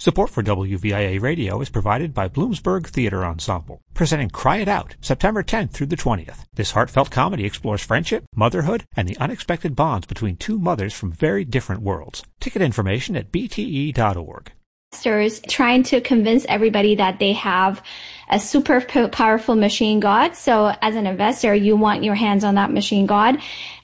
Support for WVIA Radio is provided by Bloomsburg Theater Ensemble, presenting Cry It Out, September 10th through the 20th. This heartfelt comedy explores friendship, motherhood, and the unexpected bonds between two mothers from very different worlds. Ticket information at bte.org. Trying to convince everybody that they have a super powerful machine god. So as an investor, you want your hands on that machine god.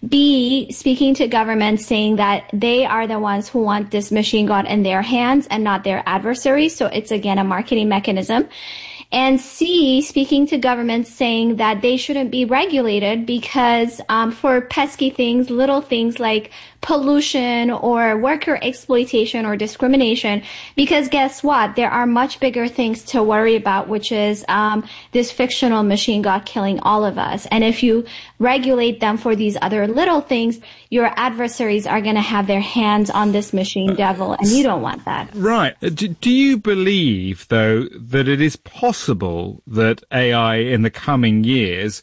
B, speaking to governments saying that they are the ones who want this machine god in their hands and not their adversaries. So it's again a marketing mechanism. And C, speaking to governments saying that they shouldn't be regulated because for pesky things, little things like pollution or worker exploitation or discrimination, because guess what? There are much bigger things to worry about, which is this fictional machine god killing all of us. And if you regulate them for these other little things, your adversaries are going to have their hands on this machine devil, and you don't want that. Right. Do you believe, though, that it is possible that AI in the coming years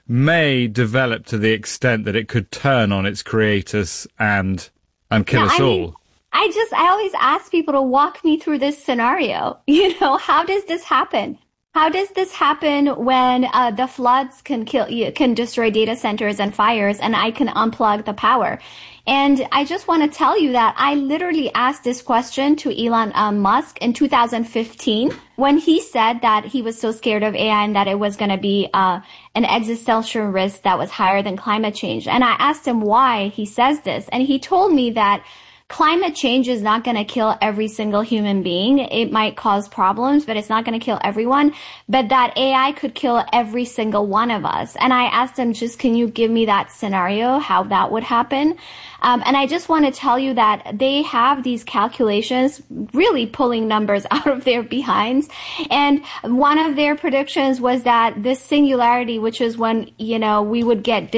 may develop to the extent that it could turn on its creators and kill us all? I always ask people to walk me through this scenario. How does this happen? How does this happen when the floods can destroy data centers and fires, and I can unplug the power? And I just want to tell you that I literally asked this question to Elon Musk in 2015 when he said that he was so scared of AI and that it was going to be an existential risk that was higher than climate change. And I asked him why he says this, and he told me that climate change is not going to kill every single human being. It might cause problems, but it's not going to kill everyone. But that AI could kill every single one of us. And I asked him, can you give me that scenario, how that would happen? And I just want to tell you that they have these calculations really pulling numbers out of their behinds. And one of their predictions was that this singularity, which is when, we would get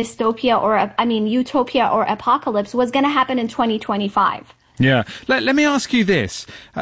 utopia or apocalypse, was going to happen in 2025. Yeah. Let me ask you this.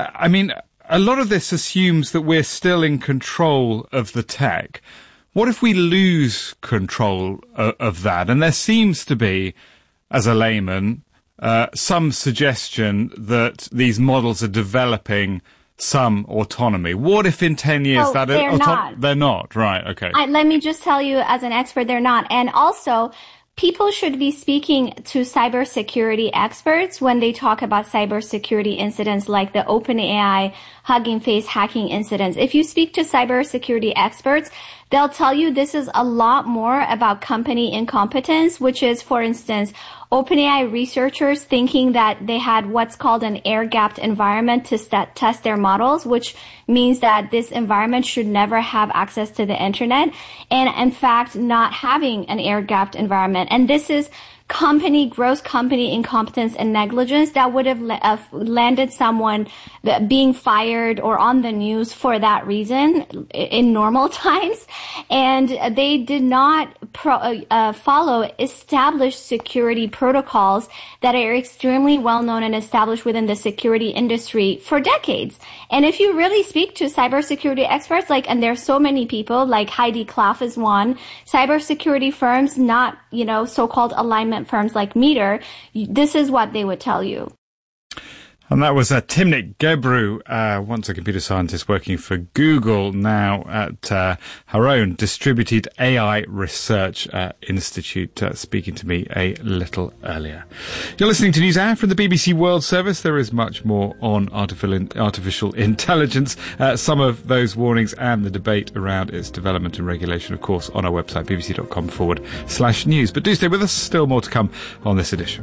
A lot of this assumes that we're still in control of the tech. What if we lose control of that? And there seems to be, as a layman, some suggestion that these models are developing some autonomy. What if in 10 years they're not? Right, okay. Let me just tell you, as an expert, they're not. And also, people should be speaking to cybersecurity experts when they talk about cybersecurity incidents like the OpenAI Hugging Face hacking incidents. If you speak to cybersecurity experts, they'll tell you this is a lot more about company incompetence, which is, for instance, OpenAI researchers thinking that they had what's called an air-gapped environment to test their models, which means that this environment should never have access to the internet, and in fact, not having an air-gapped environment. And this is gross company incompetence and negligence that would have landed someone being fired or on the news for that reason in normal times. And they did not follow established security protocols that are extremely well known and established within the security industry for decades. And if you really speak to cybersecurity experts, and there's so many people, like Heidi Klaf is one, cybersecurity firms, not, so-called alignment firms like Meter, this is what they would tell you. And that was Timnit Gebru, once a computer scientist working for Google, now at her own Distributed AI Research Institute, speaking to me a little earlier. You're listening to News Hour from the BBC World Service. There is much more on artificial intelligence, some of those warnings and the debate around its development and regulation, of course, on our website, bbc.com/news. But do stay with us, still more to come on this edition.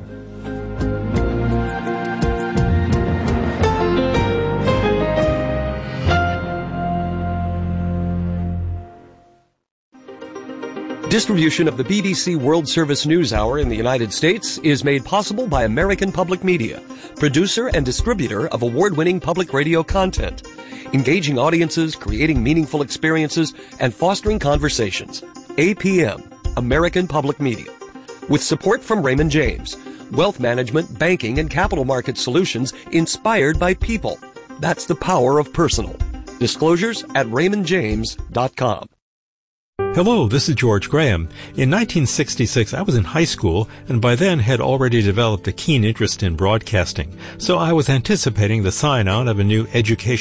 Distribution of the BBC World Service News Hour in the United States is made possible by American Public Media, producer and distributor of award-winning public radio content, engaging audiences, creating meaningful experiences, and fostering conversations. APM, American Public Media. With support from Raymond James, wealth management, banking, and capital market solutions inspired by people. That's the power of personal. Disclosures at raymondjames.com. Hello, this is George Graham. In 1966, I was in high school and by then had already developed a keen interest in broadcasting, so I was anticipating the sign-on of a new education